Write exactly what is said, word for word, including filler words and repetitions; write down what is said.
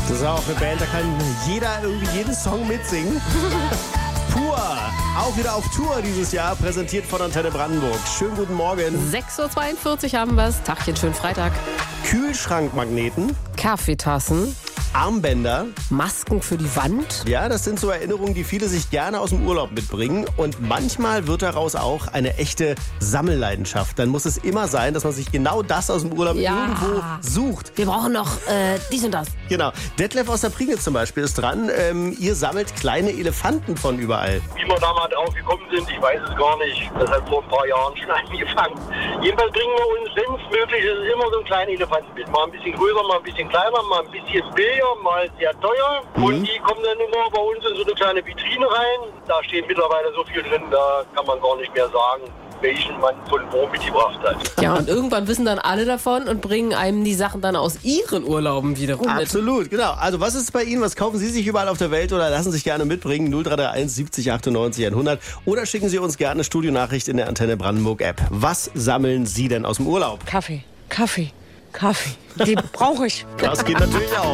Das ist auch eine Band, da kann jeder irgendwie jeden Song mitsingen. Pur, auch wieder auf Tour dieses Jahr, präsentiert von Antenne Brandenburg. Schönen guten Morgen. sechs Uhr zweiundvierzig haben wir es. Tagchen, schönen Freitag. Kühlschrankmagneten, Kaffeetassen, Armbänder. Masken für die Wand. Ja, das sind so Erinnerungen, die viele sich gerne aus dem Urlaub mitbringen. Und manchmal wird daraus auch eine echte Sammelleidenschaft. Dann muss es immer sein, dass man sich genau das aus dem Urlaub Ja. irgendwo sucht. Wir brauchen noch äh, dies und das. Genau. Detlef aus der Prignitz zum Beispiel ist dran. Ähm, ihr sammelt kleine Elefanten von überall. Wie wir da mal drauf gekommen sind, ich weiß es gar nicht. Das hat vor ein paar Jahren schon angefangen. Jedenfalls bringen wir uns, wenn es möglich ist, immer so einen kleinen Elefanten mit. Mal ein bisschen größer, mal ein bisschen kleiner, mal ein bisschen billiger, mal sehr teuer. Mhm. Und die kommen dann immer bei uns in so eine kleine Vitrine rein. Da steht mittlerweile so viel drin, da kann man gar nicht mehr sagen, welchen man von wo mitgebracht hat. Ja, und irgendwann wissen dann alle davon und bringen einem die Sachen dann aus ihren Urlauben wiederum mit. Absolut, genau. Also was ist bei Ihnen? Was kaufen Sie sich überall auf der Welt oder lassen sich gerne mitbringen? null drei drei eins siebzig achtundneunzig hundert oder schicken Sie uns gerne eine Studionachricht in der Antenne Brandenburg App. Was sammeln Sie denn aus dem Urlaub? Kaffee, Kaffee, Kaffee. Die brauche ich. Das geht natürlich auch.